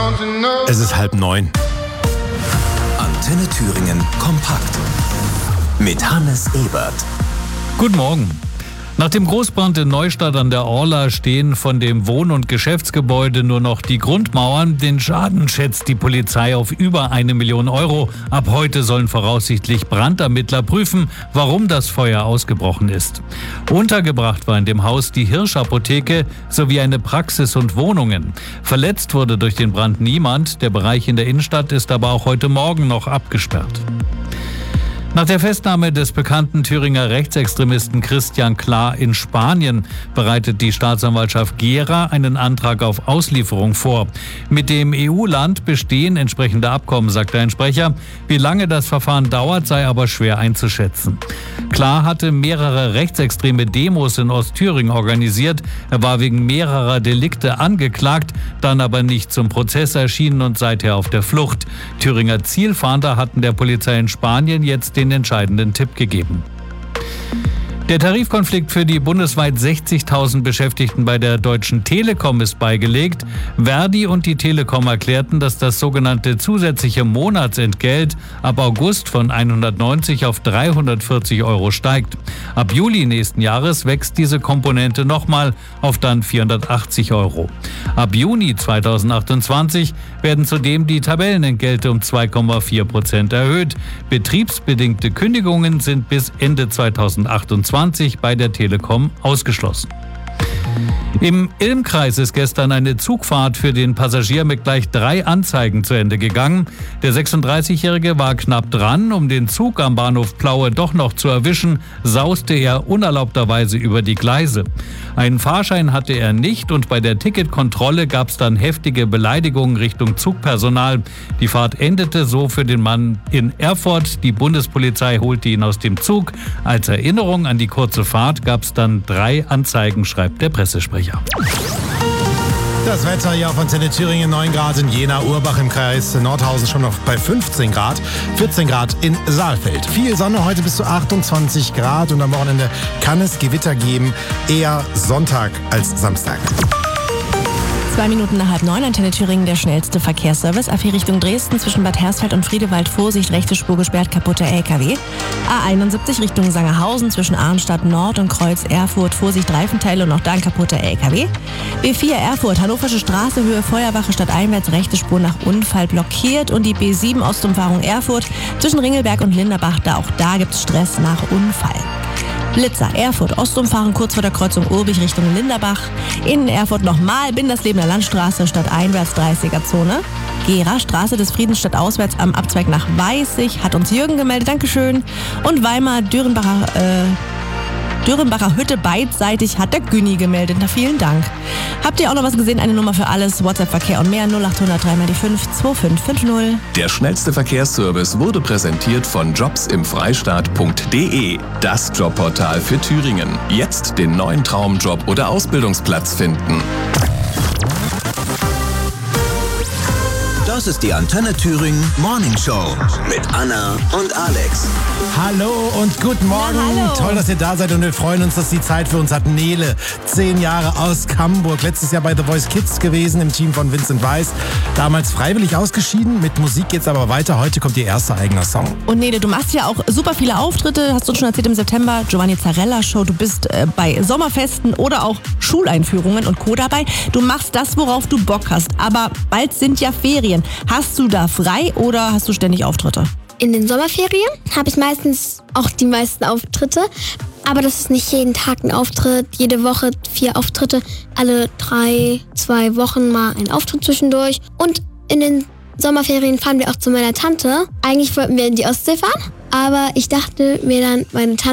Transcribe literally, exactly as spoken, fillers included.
Es ist halb neun. Antenne Thüringen kompakt mit Hannes Ebert. Guten Morgen. Nach dem Großbrand in Neustadt an der Orla stehen von dem Wohn- und Geschäftsgebäude nur noch die Grundmauern. Den Schaden schätzt die Polizei auf über eine Million Euro. Ab heute sollen voraussichtlich Brandermittler prüfen, warum das Feuer ausgebrochen ist. Untergebracht war in dem Haus die Hirschapotheke sowie eine Praxis und Wohnungen. Verletzt wurde durch den Brand niemand. Der Bereich in der Innenstadt ist aber auch heute Morgen noch abgesperrt. Nach der Festnahme des bekannten Thüringer Rechtsextremisten Christian Klar in Spanien bereitet die Staatsanwaltschaft Gera einen Antrag auf Auslieferung vor. Mit dem E U-Land bestehen entsprechende Abkommen, sagt ein Sprecher. Wie lange das Verfahren dauert, sei aber schwer einzuschätzen. Klar hatte mehrere rechtsextreme Demos in Ostthüringen organisiert. Er war wegen mehrerer Delikte angeklagt, dann aber nicht zum Prozess erschienen und seither auf der Flucht. Thüringer Zielfahnder hatten der Polizei in Spanien jetzt den den entscheidenden Tipp gegeben. Der Tarifkonflikt für die bundesweit sechzigtausend Beschäftigten bei der Deutschen Telekom ist beigelegt. Verdi und die Telekom erklärten, dass das sogenannte zusätzliche Monatsentgelt ab August von hundertneunzig auf dreihundertvierzig Euro steigt. Ab Juli nächsten Jahres wächst diese Komponente nochmal auf dann vierhundertachtzig Euro. Ab Juni zweitausendachtundzwanzig werden zudem die Tabellenentgelte um zwei Komma vier Prozent erhöht. Betriebsbedingte Kündigungen sind bis Ende zweitausendachtundzwanzig bei der Telekom ausgeschlossen. Im Ilmkreis ist gestern eine Zugfahrt für den Passagier mit gleich drei Anzeigen zu Ende gegangen. Der sechsunddreißigjährige war knapp dran, um den Zug am Bahnhof Plaue doch noch zu erwischen, sauste er unerlaubterweise über die Gleise. Einen Fahrschein hatte er nicht und bei der Ticketkontrolle gab es dann heftige Beleidigungen Richtung Zugpersonal. Die Fahrt endete so für den Mann in Erfurt. Die Bundespolizei holte ihn aus dem Zug. Als Erinnerung an die kurze Fahrt gab es dann drei Anzeigen, schreibt der Pressesprecher. Das Wetter hier auf Antenne Thüringen, neun Grad in Jena, Urbach im Kreis Nordhausen schon noch bei fünfzehn Grad, vierzehn Grad in Saalfeld. Viel Sonne, heute bis zu achtundzwanzig Grad und am Wochenende kann es Gewitter geben, eher Sonntag als Samstag. Zwei Minuten nach halb neun, Antenne Thüringen, der schnellste Verkehrsservice. A vier Richtung Dresden zwischen Bad Hersfeld und Friedewald, Vorsicht, rechte Spur gesperrt, kaputter L K W. A einundsiebzig Richtung Sangerhausen zwischen Arnstadt Nord und Kreuz Erfurt, Vorsicht, Reifenteile und auch da ein kaputter L K W. B vier Erfurt, Hannoversche Straße, Höhe Feuerwache stadteinwärts, rechte Spur nach Unfall blockiert und die B sieben Ostumfahrung Erfurt zwischen Ringelberg und Linderbach, da auch da gibt's Stress nach Unfall. Blitzer, Erfurt, Ostumfahrung kurz vor der Kreuzung Urbich Richtung Linderbach. In Erfurt nochmal, Binderslebener Landstraße, stadteinwärts dreißiger-Zone. Gera, Straße des Friedens stadtauswärts am Abzweig nach Weißig, hat uns Jürgen gemeldet, Dankeschön. Und Weimar, Dürrenbacher, äh, Dürrenbacher Hütte beidseitig hat der Günni gemeldet. Na, vielen Dank. Habt ihr auch noch was gesehen? Eine Nummer für alles, WhatsApp-Verkehr und mehr, null achthundert drei mal die fünf zwei fünf fünf null. Der schnellste Verkehrsservice wurde präsentiert von jobs im freistaat punkt de. Das Jobportal für Thüringen. Jetzt den neuen Traumjob oder Ausbildungsplatz finden. Das ist die Antenne Thüringen Morning Show mit Anna und Alex. Hallo und guten Morgen. Ja, hallo. Toll, dass ihr da seid und wir freuen uns, dass die Zeit für uns hat. Nele, zehn Jahre aus Camburg, letztes Jahr bei The Voice Kids gewesen im Team von Vincent Weiss. Damals freiwillig ausgeschieden, mit Musik geht's aber weiter. Heute kommt ihr erster eigener Song. Und Nele, du machst ja auch super viele Auftritte, hast du uns schon erzählt im September, Giovanni Zarella Show, du bist äh, bei Sommerfesten oder auch Schuleinführungen und Co. dabei. Du machst das, worauf du Bock hast, aber bald sind ja Ferien. Hast du da frei oder hast du ständig Auftritte? In den Sommerferien habe ich meistens auch die meisten Auftritte, aber das ist nicht jeden Tag ein Auftritt, jede Woche vier Auftritte, alle drei, zwei Wochen mal ein Auftritt zwischendurch. Und in den Sommerferien fahren wir auch zu meiner Tante. Eigentlich wollten wir in die Ostsee fahren, aber ich dachte mir dann, meine Tante